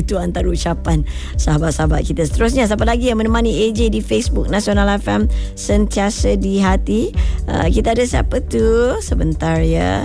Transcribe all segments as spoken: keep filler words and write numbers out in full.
Itu antara ucapan sahabat-sahabat kita. Seterusnya, siapa lagi yang menemani A J di Facebook Nasional F M Sentiasa di Hati? uh, Kita ada siapa tu? Sebentar ya.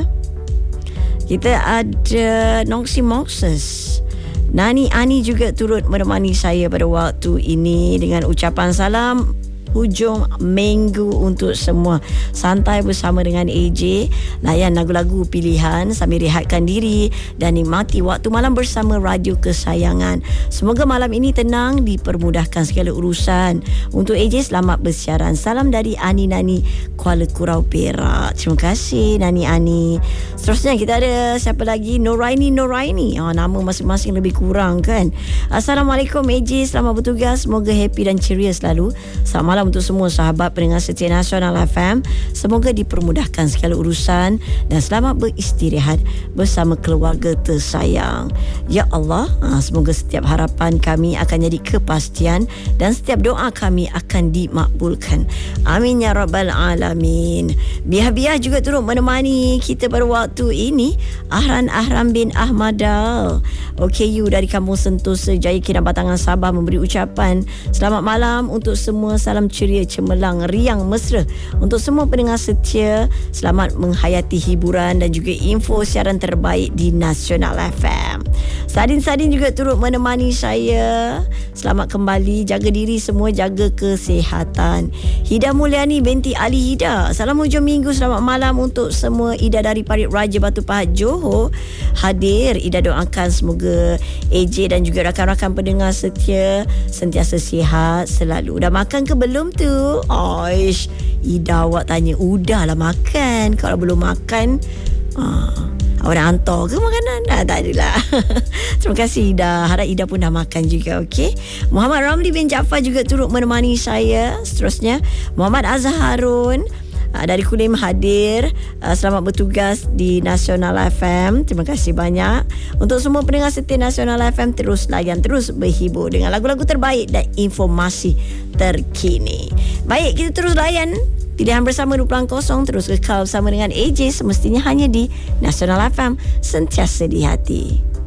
Kita ada Noxy Moses. Nani Ani juga turut menemani saya pada waktu ini dengan ucapan salam hujung minggu untuk semua. Santai bersama dengan A J, layan lagu-lagu pilihan sambil rehatkan diri dan nikmati waktu malam bersama radio kesayangan. Semoga malam ini tenang, dipermudahkan segala urusan. Untuk A J, selamat bersiaran. Salam dari Ani Nani, Kuala Kurau, Perak. Terima kasih Nani Ani. Seterusnya kita ada siapa lagi? Noraini Noraini. Oh, nama masing-masing lebih kurang kan. Assalamualaikum A J, selamat bertugas. Semoga happy dan ceria selalu. Selamat malam untuk semua sahabat pendengar setia Nasional F M. Semoga dipermudahkan segala urusan dan selamat beristirahat bersama keluarga tersayang. Ya Allah, semoga setiap harapan kami akan jadi kepastian dan setiap doa kami akan dimakbulkan. Amin ya rabbal alamin. Biah-biah juga turut menemani kita pada waktu ini. Ahran Ahram bin Ahmadal O K U dari Kampung Sentosa, Jaya Kidang Batangan, Sabah memberi ucapan selamat malam untuk semua. Salam ceria, cemerlang, riang, mesra untuk semua pendengar setia. Selamat menghayati hiburan dan juga info siaran terbaik di Nasional F M. Sadin-Sadin juga turut menemani saya. Selamat kembali, jaga diri semua, jaga kesihatan. Hida Mulyani binti Ali Hida. Salam hujung minggu, selamat malam untuk semua. Ida dari Parit Raja Batu Pahat, Johor hadir. Ida doakan semoga A J dan juga rakan-rakan pendengar setia sentiasa sihat selalu. Dah makan ke belum tu? Oish, Ida awak tanya. Udahlah makan. Kalau belum makan, ah, awak dah hantar ke makanan? Dah, tak adalah. Terima kasih Ida. Harap Ida pun dah makan juga, okey? Muhammad Ramli bin Jaafar juga turut menemani saya. Seterusnya, Muhammad Azhar Harun uh, dari Kulim hadir. Uh, selamat bertugas di Nasional F M. Terima kasih banyak. Untuk semua pendengar setia Nasional F M, terus layan, terus berhibur dengan lagu-lagu terbaik dan informasi terkini. Baik, kita terus layan pilihan bersama dua puluh kosong. Terus kekal bersama dengan A J, semestinya hanya di Nasional F M, sentiasa di hati.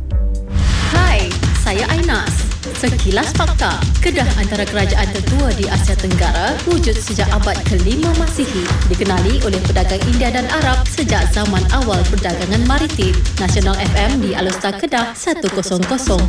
Hai, saya Ainas. Sekilas fakta, Kedah antara kerajaan tertua di Asia Tenggara, wujud sejak abad kelima Masihi, dikenali oleh pedagang India dan Arab sejak zaman awal perdagangan maritim. Nasional F M di Alor Star Kedah seratus.